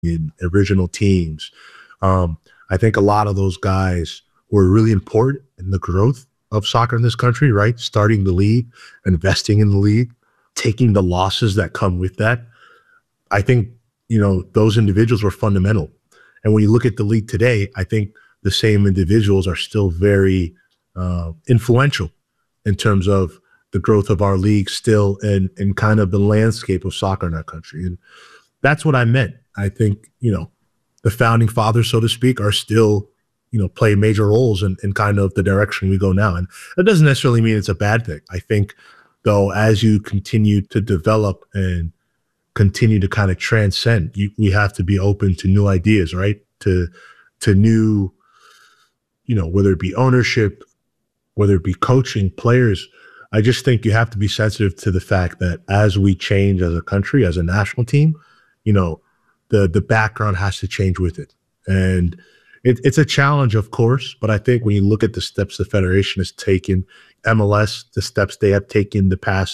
in original teams. I think a lot of those guys were really important in the growth of soccer in this country, right? Starting the league, investing in the league, taking the losses that come with that. I think, those individuals were fundamental. And when you look at the league today, I think the same individuals are still very influential in terms of the growth of our league still and kind of the landscape of soccer in our country. And that's what I meant. I think, the founding fathers, so to speak, are still, play major roles in kind of the direction we go now. And that doesn't necessarily mean it's a bad thing. I think, though, as you continue to develop and continue to kind of transcend, we have to be open to new ideas, right? To new, whether it be ownership, whether it be coaching, players. I just think you have to be sensitive to the fact that as we change as a country, as a national team, the background has to change with it. And it's a challenge, of course, but I think when you look at the steps the Federation has taken, MLS, the steps they have taken the past,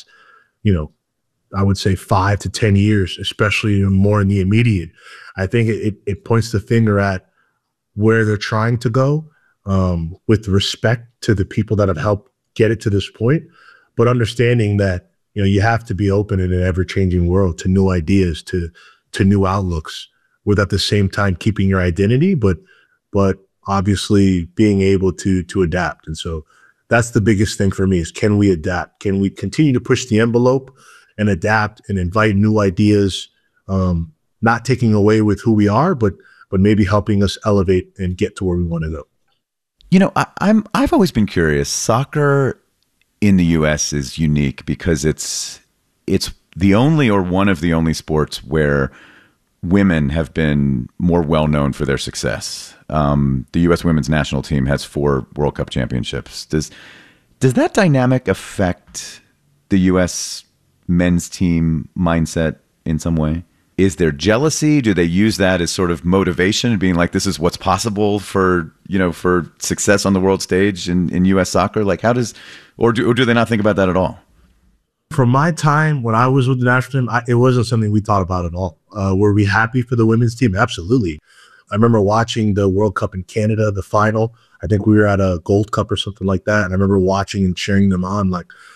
I would say 5 to 10 years, especially more in the immediate, I think it points the finger at where they're trying to go, with respect to the people that have helped get it to this point, but understanding that, you have to be open in an ever-changing world to new ideas, to new outlooks, with at the same time keeping your identity, but obviously being able to adapt. And so that's the biggest thing for me is, can we adapt? Can we continue to push the envelope and adapt and invite new ideas, not taking away with who we are, but maybe helping us elevate and get to where we want to go. I've always been curious. Soccer in the U.S. is unique because it's the only or one of the only sports where women have been more well known for their success. The U.S. women's national team has 4 World Cup championships. Does that dynamic affect the U.S. men's team mindset in some way? Is there jealousy? Do they use that as sort of motivation, being like, this is what's possible for success on the world stage in U.S. soccer? Like, or do they not think about that at all? From my time when I was with the national team, it wasn't something we thought about at all. Were we happy for the women's team? Absolutely. I remember watching the World Cup in Canada, the final. I think we were at a Gold Cup or something like that. And I remember watching and cheering them on.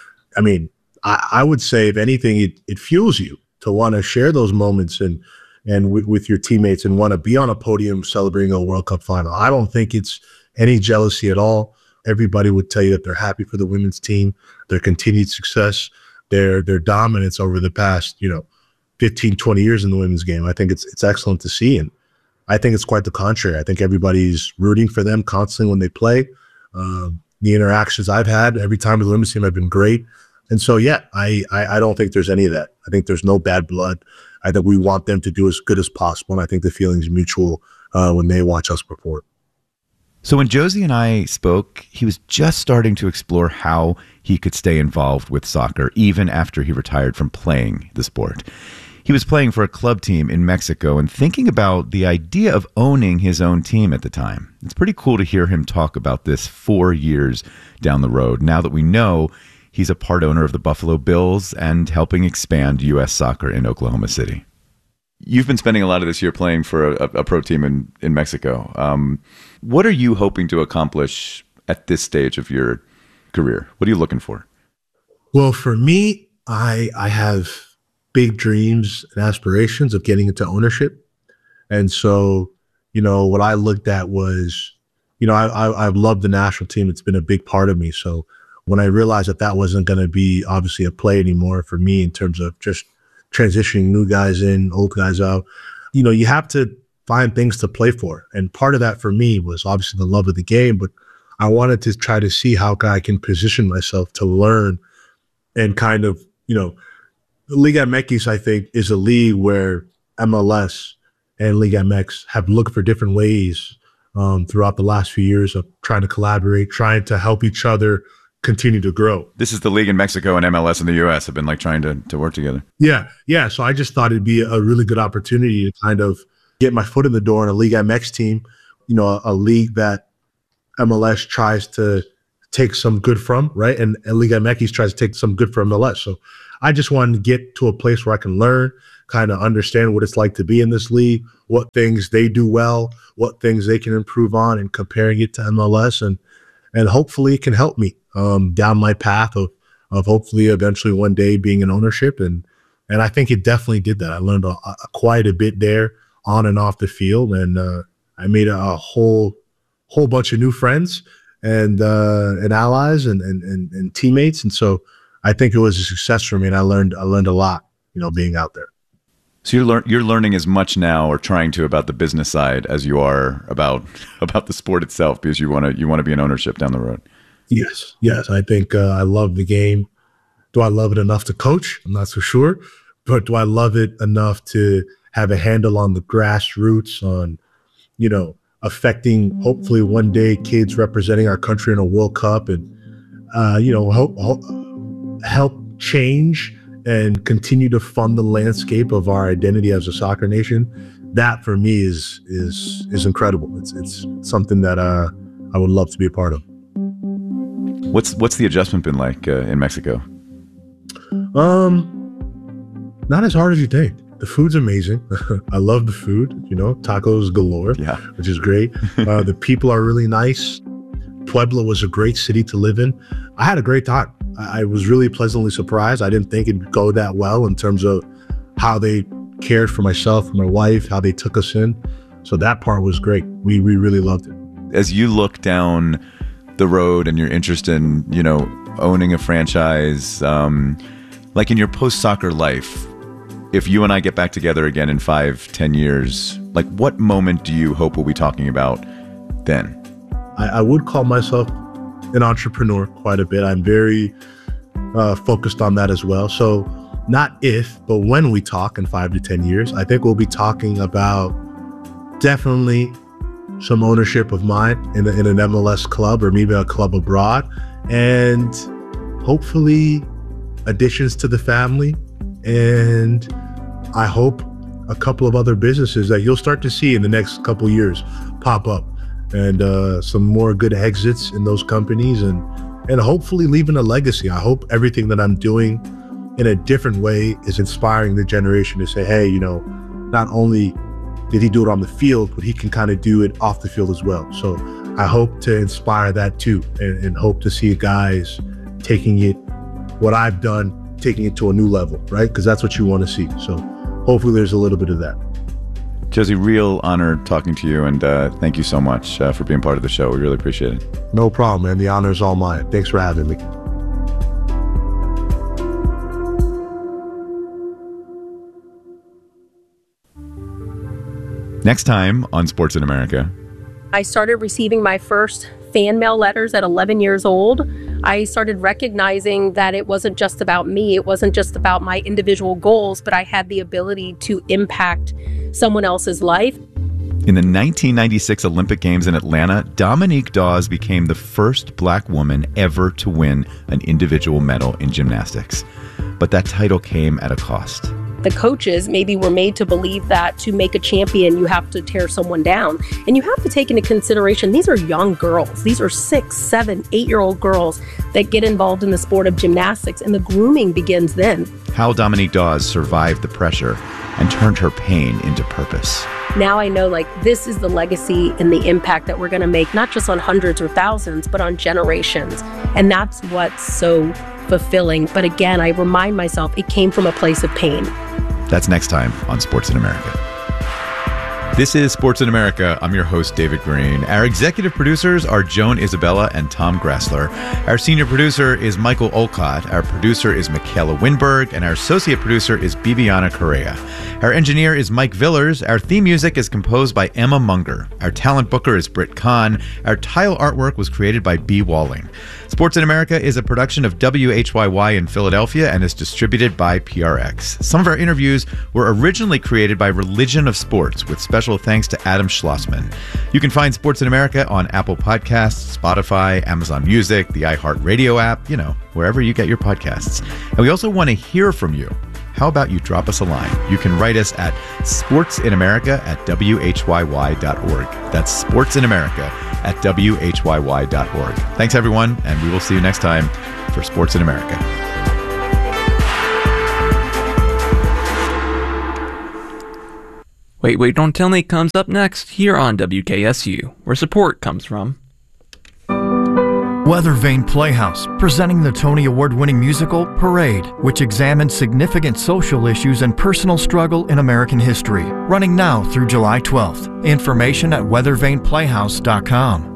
I would say, if anything, it fuels you to want to share those moments and with your teammates and want to be on a podium celebrating a World Cup final. I don't think it's any jealousy at all. Everybody would tell you that they're happy for the women's team, their continued success, their dominance over the past, 15, 20 years in the women's game. I think it's excellent to see. And I think it's quite the contrary. I think everybody's rooting for them constantly when they play. The interactions I've had every time with the women's team have been great. And so, yeah, I don't think there's any of that. I think there's no bad blood. I think we want them to do as good as possible. And I think the feeling is mutual when they watch us perform. So when Josie and I spoke, he was just starting to explore how he could stay involved with soccer even after he retired from playing the sport. He was playing for a club team in Mexico and thinking about the idea of owning his own team at the time. It's pretty cool to hear him talk about this 4 years down the road, now that we know he's a part owner of the Buffalo Bills and helping expand U.S. soccer in Oklahoma City. You've been spending a lot of this year playing for a pro team in Mexico. What are you hoping to accomplish at this stage of your career? What are you looking for? Well, for me, I have big dreams and aspirations of getting into ownership. And so, what I looked at was, I've loved the national team. It's been a big part of me. So when I realized that wasn't going to be obviously a play anymore for me in terms of just transitioning new guys in, old guys out, you have to find things to play for. And part of that for me was obviously the love of the game, but I wanted to try to see how I can position myself to learn and kind of, the Liga MX, I think, is a league where MLS and Liga MX have looked for different ways throughout the last few years of trying to collaborate, trying to help each other continue to grow. This is the league in Mexico, and MLS in the U.S. have been trying to work together. Yeah. So I just thought it'd be a really good opportunity to kind of get my foot in the door in a Liga MX team, a league that MLS tries to take some good from, right? And Liga MX tries to take some good from MLS. So I just wanted to get to a place where I can learn, kind of understand what it's like to be in this league, what things they do well, what things they can improve on, and comparing it to MLS, and hopefully it can help me down my path of hopefully eventually one day being in ownership. And I think it definitely did that. I learned quite a bit there on and off the field, and I made a whole bunch of new friends and allies and teammates. And so I think it was a success for me, and I learned a lot, being out there. So you're learning as much now, or trying to, about the business side as you are about the sport itself, because you want to be in ownership down the road. Yes. I think I love the game. Do I love it enough to coach? I'm not so sure, but do I love it enough to have a handle on the grassroots, on affecting hopefully one day kids representing our country in a World Cup, and help change and continue to fund the landscape of our identity as a soccer nation? That for me is incredible. It's something that I would love to be a part of. What's the adjustment been like in Mexico? Not as hard as you think. The food's amazing. I love the food, tacos galore, which is great. The people are really nice. Puebla was a great city to live in. I had a great time. I was really pleasantly surprised. I didn't think it'd go that well in terms of how they cared for myself and my wife, how they took us in. So that part was great. We really loved it. As you look down the road and your interest in, owning a franchise, like in your post-soccer life, if you and I get back together again in 5-10 years, like what moment do you hope we'll be talking about then? I would call myself an entrepreneur quite a bit. I'm very focused on that as well. So not if, but when we talk in 5 to 10 years, I think we'll be talking about definitely some ownership of mine in an MLS club, or maybe a club abroad, and hopefully additions to the family. And I hope a couple of other businesses that you'll start to see in the next couple of years pop up, and some more good exits in those companies, and hopefully leaving a legacy. I hope everything that I'm doing in a different way is inspiring the generation to say, hey, not only did he do it on the field, but he can kind of do it off the field as well. So I hope to inspire that too, and hope to see guys taking it, what I've done, taking it to a new level, right? Because that's what you want to see. So hopefully there's a little bit of that. Jozy, real honor talking to you, and thank you so much for being part of the show. We really appreciate it. No problem, man. The honor is all mine. Thanks for having me. Next time on Sports in America. I started receiving my first fan mail letters at 11 years old. I started recognizing that it wasn't just about me. It wasn't just about my individual goals, but I had the ability to impact someone else's life. In the 1996 Olympic Games in Atlanta, Dominique Dawes became the first Black woman ever to win an individual medal in gymnastics. But that title came at a cost. The coaches maybe were made to believe that to make a champion, you have to tear someone down. And you have to take into consideration, these are young girls. These are 6, 7, 8-year-old girls that get involved in the sport of gymnastics, and the grooming begins then. How Dominique Dawes survived the pressure and turned her pain into purpose. Now I know, this is the legacy and the impact that we're going to make, not just on hundreds or thousands, but on generations. And that's what's so fulfilling. But again, I remind myself it came from a place of pain. That's next time on Sports in America. This is Sports in America. I'm your host, David Green. Our executive producers are Joan Isabella and Tom Grassler. Our senior producer is Michael Olcott. Our producer is Michaela Winberg. And our associate producer is Bibiana Correa. Our engineer is Mike Villers. Our theme music is composed by Emma Munger. Our talent booker is Britt Kahn. Our tile artwork was created by B. Walling. Sports in America is a production of WHYY in Philadelphia and is distributed by PRX. Some of our interviews were originally created by Religion of Sports, with special thanks to Adam Schlossman. You can find Sports in America on Apple Podcasts, Spotify, Amazon Music, the iHeartRadio app, wherever you get your podcasts. And we also want to hear from you. How about you drop us a line? You can write us at sportsinamerica@whyy.org. That's sportsinamerica@whyy.org. Thanks, everyone, and we will see you next time for Sports in America. Wait, Don't Tell Me comes up next here on WKSU, where support comes from. Weathervane Playhouse, presenting the Tony Award-winning musical Parade, which examines significant social issues and personal struggle in American history. Running now through July 12th. Information at weathervaneplayhouse.com.